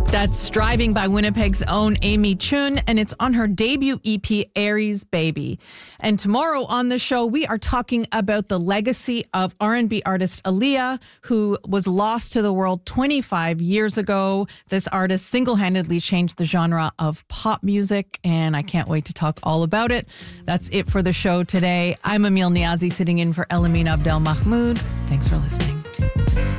That's Striving by Winnipeg's own Amy Chun, and it's on her debut EP, Aries Baby. And tomorrow on the show, we are talking about the legacy of R&B artist Aaliyah, who was lost to the world 25 years ago. This artist single-handedly changed the genre of pop music, and I can't wait to talk all about it. That's it for the show today. I'm Emil Niazi, sitting in for Elamine Abdel Mahmoud. Thanks for listening.